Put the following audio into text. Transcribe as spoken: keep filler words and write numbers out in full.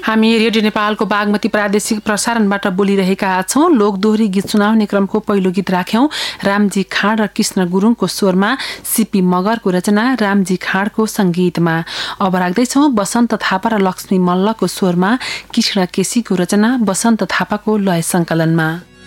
हामी रेडियो नेपालको बागमती प्रादेशिक प्रसारणबाट बोलिरहेका छौँ। लोकदोहोरी गीत सुनाउने क्रमको पहिलो गीत राख्यौं रामजी खाँड र कृष्ण गुरुङको स्वरमा, सीपी मगरको रचना, रामजी खाँडको संगीतमा। अब राख्दैछौँ बसन्त थापा र लक्ष्मी मल्लको स्वरमा, कृष्ण केसीको रचना, बसन्त थापाको लय संकलनमा।